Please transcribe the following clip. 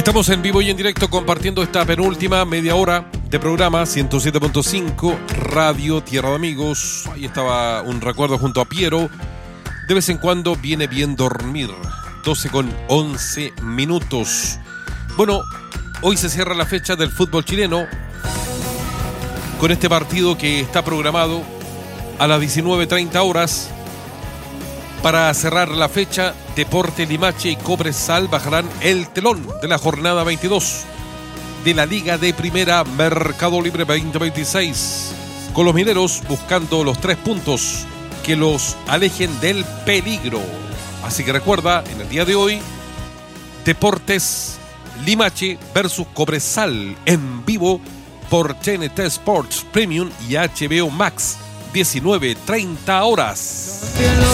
Estamos en vivo y en directo compartiendo esta penúltima media hora de programa 107.5 Radio Tierra de Amigos. Ahí estaba un recuerdo junto a Piero. De vez en cuando viene bien dormir. 12:11. Bueno, hoy se cierra la fecha del fútbol chileno con este partido que está programado a las 19:30 horas. Para cerrar la fecha, Deportes Limache y Cobresal bajarán el telón de la jornada 22 de la Liga de Primera Mercado Libre 2026, con los mineros buscando los 3 puntos que los alejen del peligro. Así que recuerda, en el día de hoy, Deportes Limache versus Cobresal en vivo por TNT Sports Premium y HBO Max, 19:30 horas.